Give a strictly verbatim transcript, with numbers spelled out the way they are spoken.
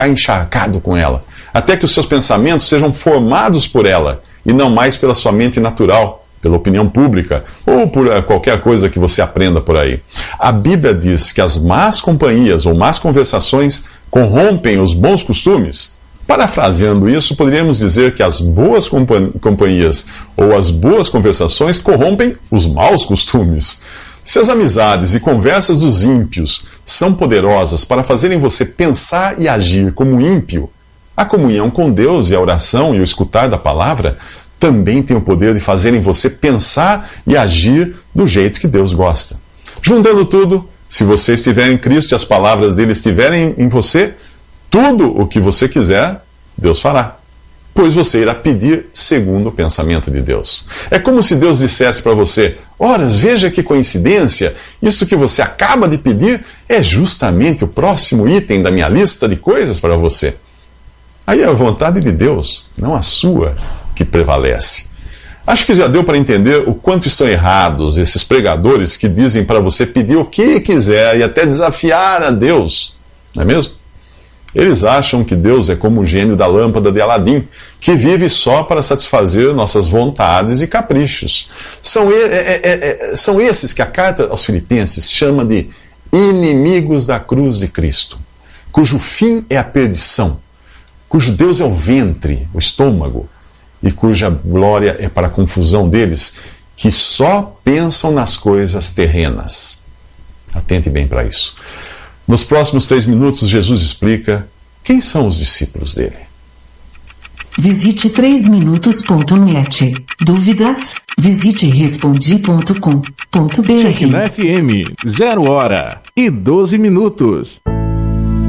encharcado com ela, até que os seus pensamentos sejam formados por ela, e não mais pela sua mente natural, pela opinião pública, ou por qualquer coisa que você aprenda por aí. A Bíblia diz que as más companhias ou más conversações corrompem os bons costumes. Parafraseando isso, poderíamos dizer que as boas companhias ou as boas conversações corrompem os maus costumes. Se as amizades e conversas dos ímpios são poderosas para fazerem você pensar e agir como ímpio, a comunhão com Deus e a oração e o escutar da palavra também tem o poder de fazerem você pensar e agir do jeito que Deus gosta. Juntando tudo, se você estiver em Cristo e as palavras dele estiverem em você, tudo o que você quiser, Deus fará, pois você irá pedir segundo o pensamento de Deus. É como se Deus dissesse para você: ora, veja que coincidência, isso que você acaba de pedir é justamente o próximo item da minha lista de coisas para você. Aí é a vontade de Deus, não a sua, que prevalece. Acho que já deu para entender o quanto estão errados esses pregadores que dizem para você pedir o que quiser e até desafiar a Deus, não é mesmo? Eles acham que Deus é como o gênio da lâmpada de Aladim, que vive só para satisfazer nossas vontades e caprichos. São, é, é, é, são esses que a carta aos Filipenses chama de inimigos da cruz de Cristo, cujo fim é a perdição, cujo Deus é o ventre, o estômago, e cuja glória é para a confusão deles, que só pensam nas coisas terrenas. Atente bem para isso. Nos próximos três minutos, Jesus explica quem são os discípulos dele. Visite três minutos ponto net. Dúvidas? Visite respondi ponto com ponto br. Check na F M, zero hora e doze minutos.